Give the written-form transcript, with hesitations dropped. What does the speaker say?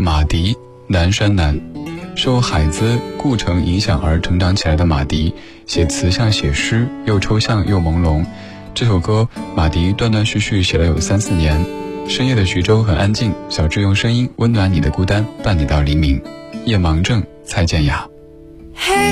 马迪，南山南。受海子顾城影响而成长起来的马迪，写词像写诗，又抽象又朦胧。这首歌马迪断断续续写了有3-4年。深夜的徐州很安静，小智用声音温暖你的孤单，伴你到黎明。夜盲症，蔡健雅。